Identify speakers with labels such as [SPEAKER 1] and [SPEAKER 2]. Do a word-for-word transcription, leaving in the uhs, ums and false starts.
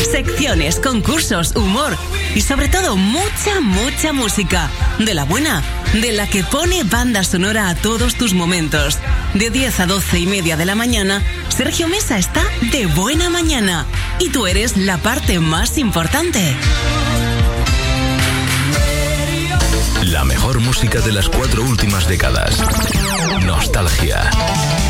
[SPEAKER 1] Secciones, concursos, humor y sobre todo mucha, mucha música. De la buena, de la que pone banda sonora a todos tus momentos. De diez a doce y media de la mañana, Sergio Mesa está de buena mañana. Y tú eres la parte más importante.
[SPEAKER 2] La mejor música de las cuatro últimas décadas. Nostalgia.